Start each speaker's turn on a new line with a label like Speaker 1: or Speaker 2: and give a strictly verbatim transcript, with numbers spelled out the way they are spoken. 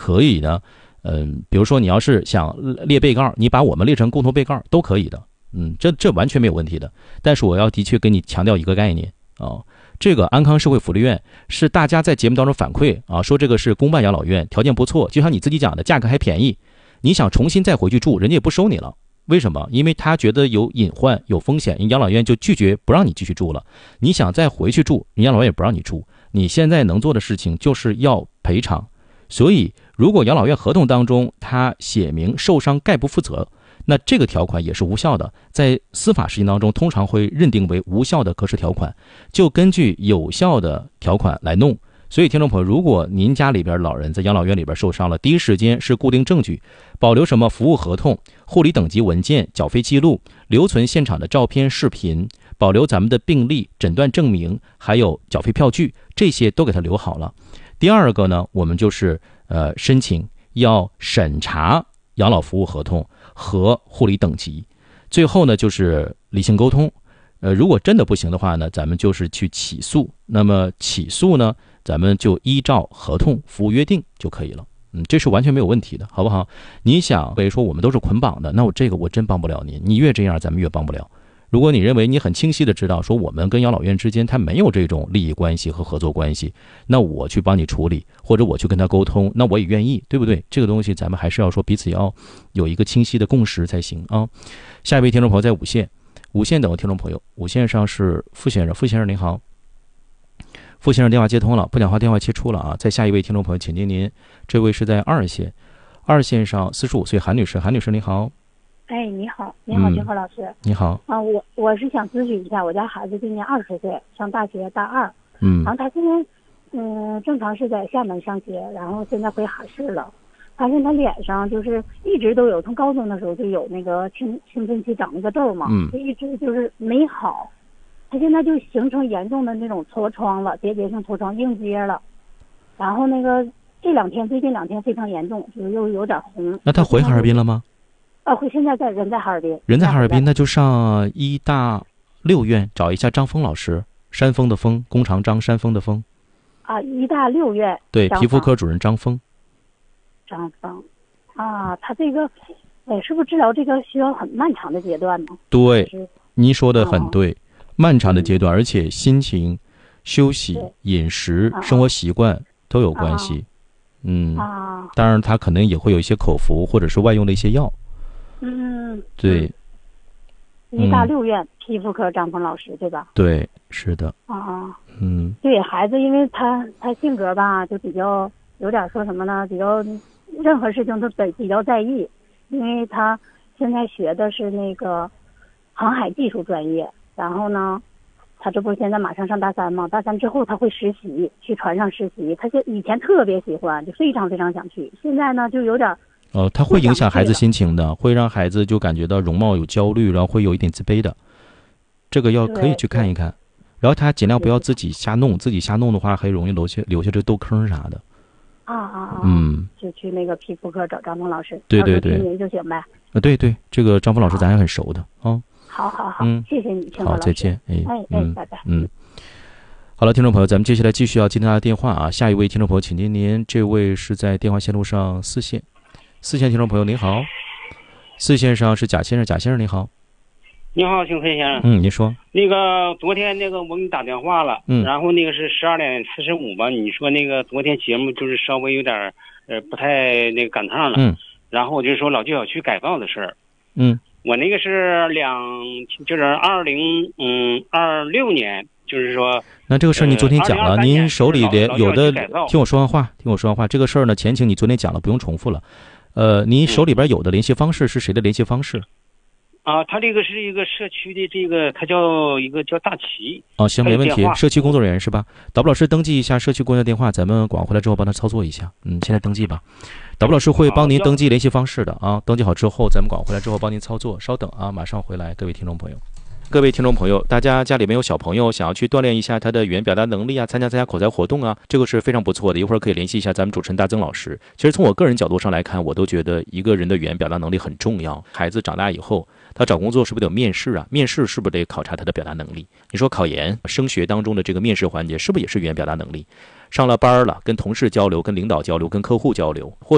Speaker 1: 可以呢，嗯，比如说你要是想列被告，你把我们列成共同被告都可以的，嗯，这这完全没有问题的。但是我要的确跟你强调一个概念啊、哦，这个安康社会福利院是大家在节目当中反馈啊，说这个是公办养老院，条件不错，就像你自己讲的，价格还便宜，你想重新再回去住，人家也不收你了。为什么？因为他觉得有隐患、有风险，养老院就拒绝不让你继续住了。你想再回去住，养老院也不让你住。你现在能做的事情就是要赔偿。所以，如果养老院合同当中他写明受伤概不负责，那这个条款也是无效的，在司法实践当中通常会认定为无效的格式条款，就根据有效的条款来弄。所以听众朋友，如果您家里边老人在养老院里边受伤了，第一时间是固定证据，保留什么服务合同、护理等级文件、缴费记录，留存现场的照片、视频，保留咱们的病历、诊断证明，还有缴费票据，这些都给他留好了。第二个呢，我们就是呃申请要审查养老服务合同和护理等级。最后呢，就是理性沟通。呃，如果真的不行的话呢，咱们就是去起诉。那么起诉呢，咱们就依照合同服务约定就可以了。嗯，这是完全没有问题的，好不好？你想，比如说我们都是捆绑的，那我这个我真帮不了您。你越这样，咱们越帮不了。如果你认为你很清晰的知道说我们跟养老院之间它没有这种利益关系和合作关系，那我去帮你处理，或者我去跟他沟通，那我也愿意，对不对？这个东西咱们还是要说彼此要有一个清晰的共识才行啊。下一位听众朋友在五线，五线等位听众朋友，五线上是傅先生，傅先生您好。傅先生电话接通了，不讲话电话切出了啊。再下一位听众朋友，请听您，这位是在二线，二线上四十五岁韩女士，韩女士你好。
Speaker 2: 哎，你好，你好，金河老师。
Speaker 1: 你好。
Speaker 2: 啊，我我是想咨询一下，我家孩子今年二十岁，上大学大二。
Speaker 1: 嗯。
Speaker 2: 然后他现在，嗯，正常是在厦门上学，然后现在回哈市了。发现他脸上就是一直都有，从高中的时候就有那个青青春期长那个痘嘛，
Speaker 1: 嗯，
Speaker 2: 就一直就是没好。他现在就形成严重的那种痤疮了，结节性痤疮硬结了。然后那个这两天最近两天非常严重，就是又有点红。
Speaker 1: 那他回哈尔滨了吗？
Speaker 2: 啊，会现在在人在哈尔滨。
Speaker 1: 人在哈尔滨，那就上医大六院找一下张峰老师，山峰的峰，弓长张，山峰的峰。
Speaker 2: 啊，医大六院。
Speaker 1: 对，皮肤科主任张峰。
Speaker 2: 张峰，啊，他这个，哎，是不是治疗这个需要很漫长的阶段呢？
Speaker 1: 对，您说的很对。
Speaker 2: 哦，
Speaker 1: 漫长的阶段，而且心情、休息、饮食、生活习惯都有关系。嗯，当然他可能也会有一些口服或者是外用的一些药。
Speaker 2: 嗯，
Speaker 1: 对。
Speaker 2: 医大六院皮肤科张峰老师对吧？
Speaker 1: 对，是的。
Speaker 2: 啊啊，
Speaker 1: 嗯，
Speaker 2: 对孩子，因为他他性格吧，就比较有点说什么呢？比较任何事情都得比较在意，因为他现在学的是那个航海技术专业。然后呢，他这不现在马上上大三嘛？大三之后他会实习，去船上实习。他现以前特别喜欢，就非常非常想去。现在呢，就有点
Speaker 1: 哦，他会影响孩子心情的，会让孩子就感觉到容貌有焦虑，然后会有一点自卑的。这个要可以去看一看。然后他尽量不要自己瞎弄，自己瞎弄的话，还容易留下留下这痘坑啥的。
Speaker 2: 啊啊啊！
Speaker 1: 嗯，
Speaker 2: 就去那个皮肤科找张峰老师。
Speaker 1: 对对对，
Speaker 2: 您就行呗。
Speaker 1: 啊，对对，这个张峰老师咱还很熟的啊。
Speaker 2: 好好好，
Speaker 1: 嗯，
Speaker 2: 谢谢你，
Speaker 1: 好，再见，哎，
Speaker 2: 哎哎，拜拜，
Speaker 1: 嗯，好了，听众朋友，咱们接下来继续要接听他的电话啊。下一位听众朋友，请听您，这位是在电话线路上四线，四线听众朋友您好，四线上是贾先生，贾先生您好，
Speaker 3: 你好，邢飞先生，
Speaker 1: 嗯，您说，
Speaker 3: 那个昨天那个我给你打电话了，
Speaker 1: 嗯，
Speaker 3: 然后那个是十二点四十五吧，你说那个昨天节目就是稍微有点呃不太那个赶趟了，
Speaker 1: 嗯，
Speaker 3: 然后我就说老旧小区改造的事儿，
Speaker 1: 嗯。
Speaker 3: 我那个是两，就是二零嗯二六年，就是说，
Speaker 1: 那这个事儿你昨天讲了，呃、您手里的有的，听我说完话，听我说完话，这个事儿呢，前情你昨天讲了，不用重复了。呃，您手里边有的联系方式是谁的联系方式？
Speaker 3: 啊，他这个是一个社区的这个，他叫一个叫大齐。
Speaker 1: 哦，行，没问题。社区工作人员是吧？导播老师登记一下社区工作电话，咱们广回来之后帮他操作一下。嗯，现在登记吧。导播老师会帮您登记联系方式的啊，登记好之后，咱们广回来之后帮您操作。稍等啊，马上回来，各位听众朋友。各位听众朋友，大家家里面有小朋友想要去锻炼一下他的语言表达能力啊，参加参加口才活动啊，这个是非常不错的。一会儿可以联系一下咱们主持人大曾老师。其实从我个人角度上来看，我都觉得一个人的语言表达能力很重要。孩子长大以后，他找工作是不是得有面试啊？面试是不是得考察他的表达能力？你说考研、升学当中的这个面试环节，是不是也是语言表达能力？上了班了，跟同事交流、跟领导交流、跟客户交流，或者